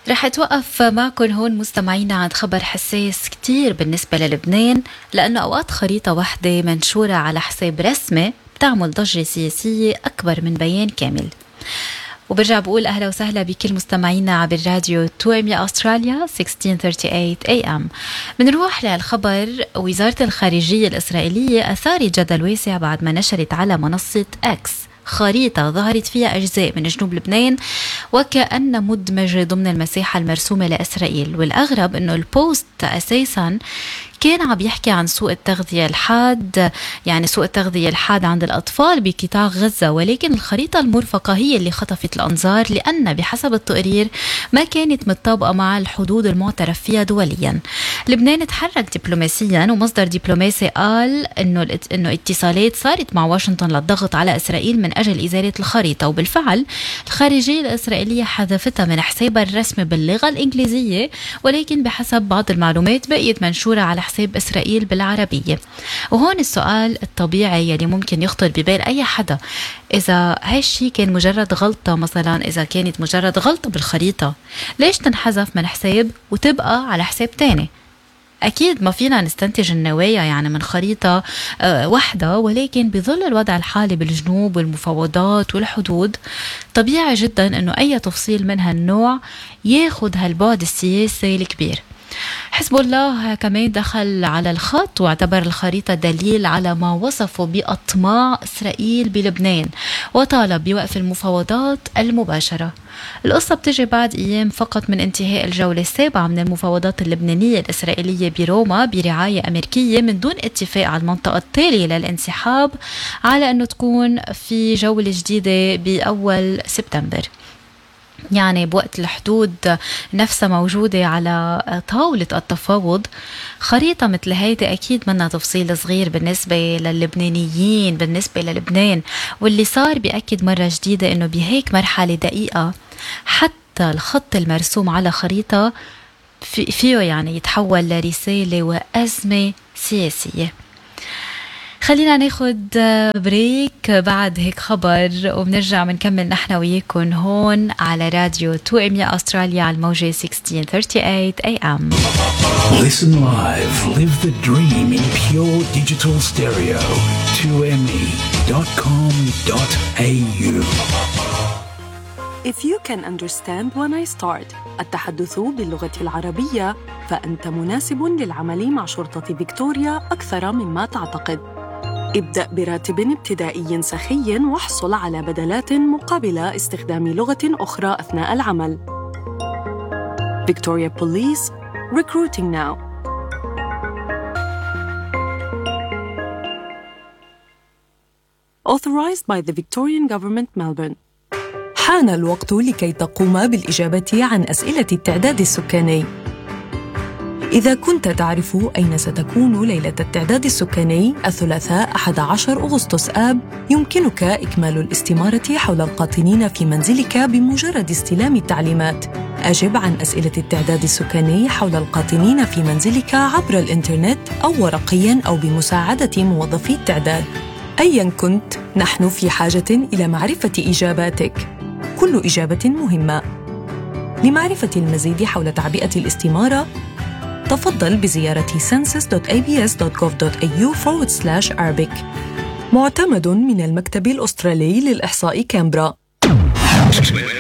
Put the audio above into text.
رح اتوقف معكم هون مستمعينا عند خبر حساس كتير بالنسبة للبنان، لأنه أوقات خريطة واحدة منشورة على حساب رسمي بتعمل ضجة سياسية أكبر من بيان كامل. وبرجع بقول أهلا وسهلا بكل مستمعينا عبر راديو 2 أستراليا 1638 AM. بنروح للخبر. وزارة الخارجية الإسرائيلية أثارت جدل واسع بعد ما نشرت على منصة إكس خريطة ظهرت فيها أجزاء من جنوب لبنان وكأن مدمجة ضمن المساحة المرسومة لإسرائيل. والأغرب أنه البوست أساساً كان عم يحكي عن سوء التغذية الحاد، يعني سوء التغذية الحاد عند الأطفال بقطاع غزة، ولكن الخريطة المرفقة هي اللي خطفت الأنظار لأن بحسب التقرير ما كانت متطابقة مع الحدود المعترف فيها دوليا. لبنان تحرك دبلوماسيا، ومصدر دبلوماسي قال إنه اتصالات صارت مع واشنطن للضغط على إسرائيل من أجل إزالة الخريطة، وبالفعل الخارجية الإسرائيلية حذفتها من حسابها الرسمي باللغة الإنجليزية، ولكن بحسب بعض المعلومات بقيت منشورة على حساب إسرائيل بالعربية. وهون السؤال الطبيعي يلي ممكن يخطر ببال أي حدا، إذا هالشي كان مجرد غلطة، مثلا إذا كانت مجرد غلطة بالخريطة، ليش تنحذف من حساب وتبقى على حساب تاني؟ أكيد ما فينا نستنتج النوايا يعني من خريطة واحدة، ولكن بظل الوضع الحالي بالجنوب والمفاوضات والحدود طبيعي جدا أنه أي تفصيل من هالنوع ياخد هالبعد السياسي الكبير. حزب الله كمان دخل على الخط واعتبر الخريطة دليل على ما وصفه بأطماع إسرائيل بلبنان، وطالب بوقف المفاوضات المباشرة. القصة بتجي بعد أيام فقط من انتهاء الجولة السابعة من المفاوضات اللبنانية الإسرائيلية بروما برعاية أمريكية، من دون اتفاق على المنطقة التالية للانسحاب على أنه تكون في جولة جديدة بأول سبتمبر. يعني بوقت الحدود نفسها موجودة على طاولة التفاوض، خريطة مثل هيدي أكيد منها تفصيل صغير بالنسبة للبنانيين، بالنسبة للبنان. واللي صار بيأكد مرة جديدة إنه بهيك مرحلة دقيقة حتى الخط المرسوم على خريطة فيه يعني يتحول لرسالة وأزمة سياسية. خلينا ناخد بريك بعد هيك خبر وبنرجع منكمل نحن وياكم هون على راديو 2 أستراليا على الموجة 1638 AM. Listen live, live the dream in pure digital stereo. 2me.com.au. If you can understand when I start التحدث باللغة العربية، فأنت مناسب للعمل مع شرطة فيكتوريا أكثر مما تعتقد. ابدأ براتب ابتدائي سخي واحصل على بدلات مقابل استخدام لغة أخرى أثناء العمل. Victoria Police, recruiting now. Authorized by the Victorian Government, Melbourne. حان الوقت لكي تقوم بالإجابة عن أسئلة التعداد السكاني. إذا كنت تعرف أين ستكون ليلة التعداد السكاني الثلاثاء 11 أغسطس آب، يمكنك إكمال الاستمارة حول القاطنين في منزلك بمجرد استلام التعليمات. أجب عن أسئلة التعداد السكاني حول القاطنين في منزلك عبر الإنترنت أو ورقياً أو بمساعدة موظفي التعداد. أياً كنت، نحن في حاجة إلى معرفة إجاباتك. كل إجابة مهمة. لمعرفة المزيد حول تعبئة الاستمارة، تفضل بزيارة census.abs.gov.au/Arabic. معتمد من المكتب الأسترالي للإحصاء كامبرا.